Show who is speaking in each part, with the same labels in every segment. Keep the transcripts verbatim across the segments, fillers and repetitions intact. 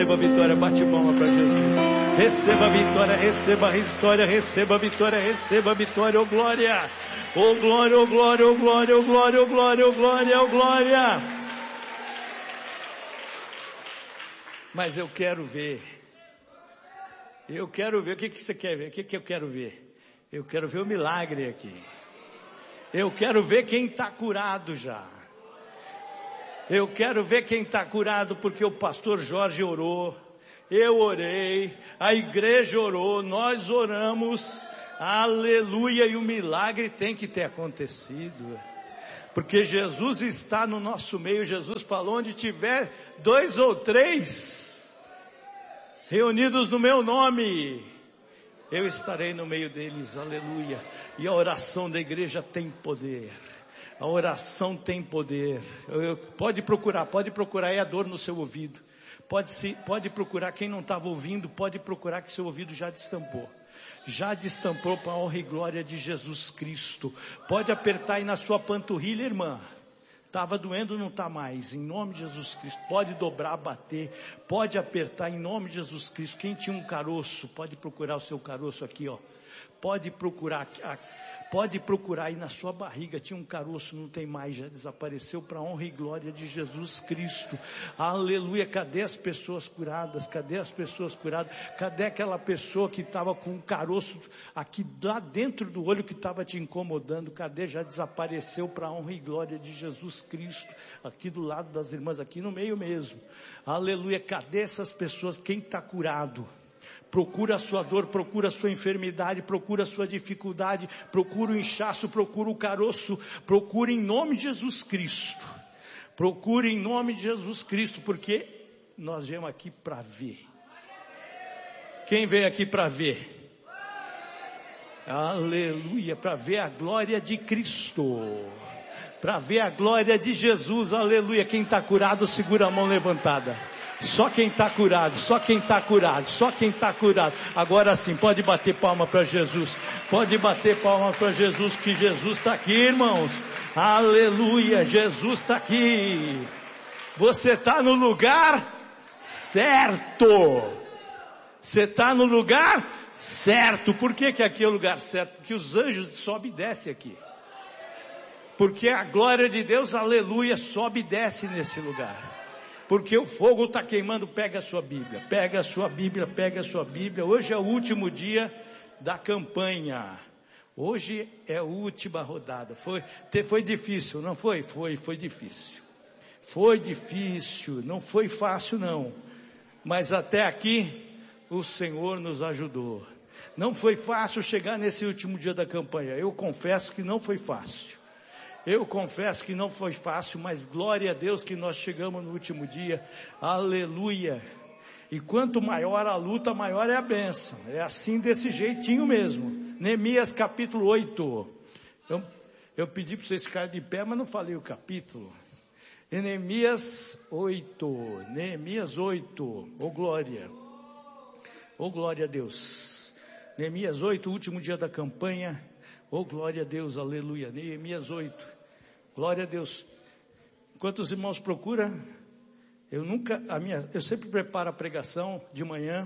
Speaker 1: Receba a vitória, bate palma para Jesus. Receba a vitória, receba a vitória, receba a vitória, receba a vitória, ô glória, ô glória, ô glória, ô glória, ô glória, ô glória, ô glória, ô glória. Mas eu quero ver, eu quero ver, o que, que você quer ver? O que, que eu quero ver? Eu quero ver o milagre aqui. Eu quero ver quem está curado já. Eu quero ver quem está curado, porque o pastor Jorge orou, eu orei, a igreja orou, nós oramos, aleluia, e o milagre tem que ter acontecido, porque Jesus está no nosso meio. Jesus falou: onde tiver dois ou três reunidos no meu nome, eu estarei no meio deles, aleluia. E a oração da igreja tem poder. A oração tem poder. Eu, pode procurar, pode procurar, é a dor no seu ouvido. Pode, se, pode procurar, quem não estava ouvindo, pode procurar que seu ouvido já destampou. Já destampou para a honra e glória de Jesus Cristo. Pode apertar aí na sua panturrilha, irmã. Estava doendo, não está mais, em nome de Jesus Cristo. Pode dobrar, bater, pode apertar em nome de Jesus Cristo. Quem tinha um caroço, pode procurar o seu caroço aqui, ó. Pode procurar, pode procurar aí na sua barriga, tinha um caroço, não tem mais, já desapareceu para a honra e glória de Jesus Cristo. Aleluia. Cadê as pessoas curadas? Cadê as pessoas curadas? Cadê aquela pessoa que estava com um caroço aqui lá dentro do olho que estava te incomodando? Cadê? Já desapareceu para a honra e glória de Jesus Cristo. Aqui do lado das irmãs, aqui no meio mesmo. Aleluia. Cadê essas pessoas? Quem está curado? Procura a sua dor, procura a sua enfermidade, procura a sua dificuldade, procura o inchaço, procura o caroço, procura em nome de Jesus Cristo. Procura em nome de Jesus Cristo, porque nós viemos aqui para ver. Quem veio aqui para ver? Aleluia, para ver a glória de Cristo. Para ver a glória de Jesus, aleluia. Quem está curado, segura a mão levantada. Só quem está curado, só quem está curado, só quem está curado. Agora sim, pode bater palma para Jesus. Pode bater palma para Jesus, que Jesus está aqui, irmãos. Aleluia, Jesus está aqui. Você está no lugar certo. Você está no lugar certo. Por que que aqui é o lugar certo? Porque os anjos sobem e descem aqui. Porque a glória de Deus, aleluia, sobe e desce nesse lugar. Porque o fogo está queimando. Pega a sua Bíblia, pega a sua Bíblia, pega a sua Bíblia. Hoje é o último dia da campanha. Hoje é a última rodada. Foi, foi difícil, não foi? Foi, foi difícil. Foi difícil, não foi fácil não. Mas até aqui o Senhor nos ajudou. Não foi fácil chegar nesse último dia da campanha. Eu confesso que não foi fácil. Eu confesso que não foi fácil, mas glória a Deus que nós chegamos no último dia. Aleluia. E quanto maior a luta, maior é a bênção. É assim, desse jeitinho mesmo. Neemias capítulo oito. Eu, eu pedi para vocês ficarem de pé, mas não falei o capítulo. Neemias oito. Neemias oito. Ô glória. Ô glória a Deus. Neemias oito, último dia da campanha. Oh, glória a Deus, aleluia. Neemias oito. Glória a Deus. Enquanto os irmãos procuram, eu nunca, a minha, eu sempre preparo a pregação de manhã.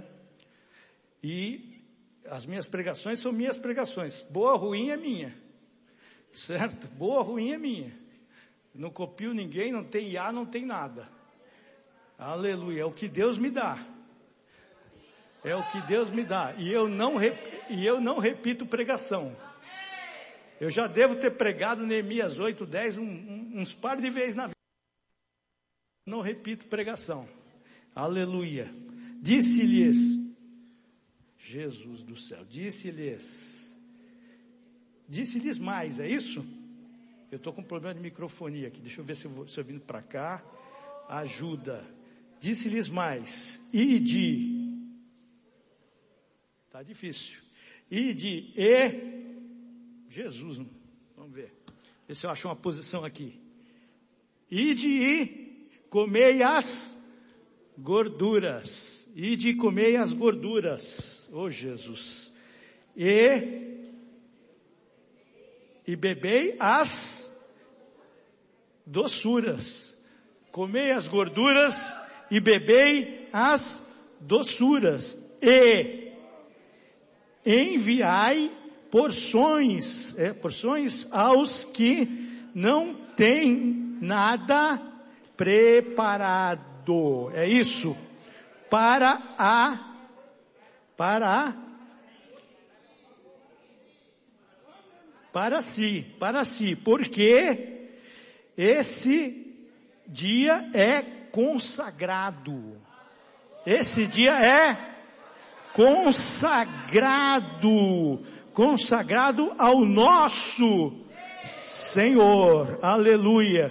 Speaker 1: E as minhas pregações são minhas pregações. Boa, ruim é minha. Certo? Boa, ruim é minha. Não copio ninguém, não tem I A, não tem nada. Aleluia. É o que Deus me dá. É o que Deus me dá. E eu não, e eu não repito pregação. Eu já devo ter pregado Neemias oito, dez, um, um, uns par de vezes na vida. Não repito pregação. Aleluia. Disse-lhes, Jesus do céu, disse-lhes, disse-lhes mais, é isso? Eu estou com um problema de microfonia aqui, deixa eu ver se eu, vou, se eu vindo para cá, ajuda. Disse-lhes mais, ide, está difícil, ide e... Jesus, vamos ver, ver se eu acho uma posição aqui. Ide e comei as gorduras, ide e comei as gorduras, ô Jesus, e, e bebei as doçuras, comei as gorduras e bebei as doçuras, e enviai porções, é, porções aos que não têm nada preparado. É isso. Para a, para a, para si, para si, porque esse dia é consagrado. Esse dia é consagrado, consagrado ao nosso Senhor. Aleluia.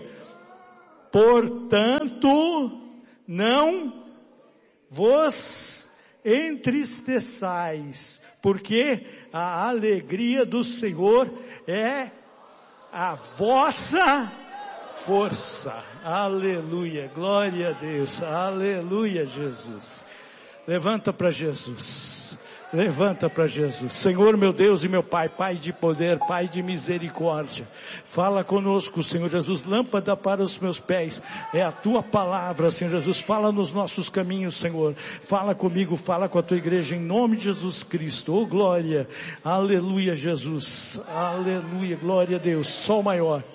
Speaker 1: Portanto, não vos entristeçais, porque a alegria do Senhor é a vossa força. Aleluia, glória a Deus, aleluia, Jesus. Levanta para Jesus, levanta para Jesus. Senhor meu Deus e meu Pai, Pai de poder, Pai de misericórdia, fala conosco, Senhor Jesus. Lâmpada para os meus pés é a tua palavra, Senhor Jesus. Fala nos nossos caminhos, Senhor. Fala comigo, fala com a tua igreja, em nome de Jesus Cristo. Oh glória, aleluia, Jesus, aleluia, glória a Deus. Sol maior.